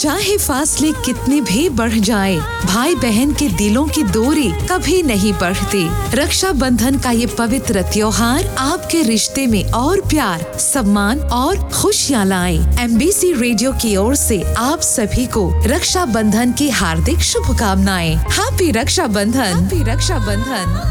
चाहे फासले कितने भी बढ़ जाए, भाई बहन के दिलों की दूरी कभी नहीं बढ़ती। रक्षा बंधन का ये पवित्र त्योहार आपके रिश्ते में और प्यार, सम्मान और खुशियाँ लाए। MBC रेडियो की ओर से आप सभी को रक्षा बंधन की हार्दिक शुभकामनाएं। हैप्पी रक्षा बंधन।